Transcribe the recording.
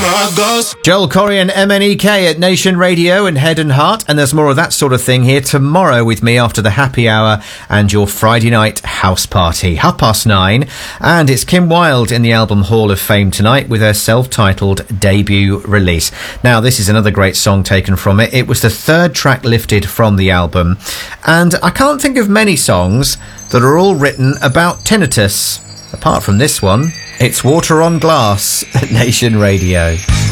Joel Corey and MNEK at Nation Radio and Head and Heart, and there's more of that sort of thing here tomorrow with me after the happy hour and your Friday night house party, 9:30, and it's Kim Wilde in the Album Hall of Fame tonight with her self-titled debut release. Now, this is another great song taken from it. It was the third track lifted from the album, and I can't think of many songs that are all written about tinnitus. Apart from this one, it's Water on Glass at Nation Radio.